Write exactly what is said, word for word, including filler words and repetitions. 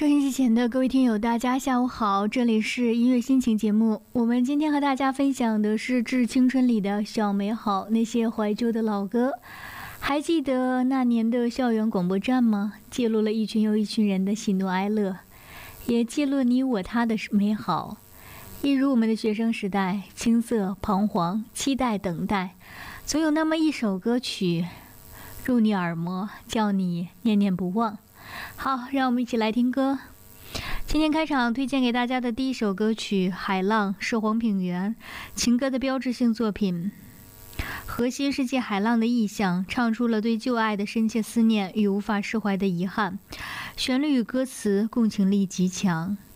收音机前的各位听友，大家下午好，这里是音乐心情节目。我们今天和大家分享的是《致青春》里的小美好，那些怀旧的老歌。还记得那年的校园广播站吗？记录了一群又一群人的喜怒哀乐，也记录你我他的美好。一如我们的学生时代，青涩、彷徨、期待、等待，总有那么一首歌曲入你耳膜，叫你念念不忘。好，让我们一起来听歌。今天开场推荐给大家的第一首歌曲《海浪》，是黄品源情歌的标志性作品，核心是借海浪的意象，唱出了对旧爱的深切思念与无法释怀的遗憾，旋律与歌词共情力极强。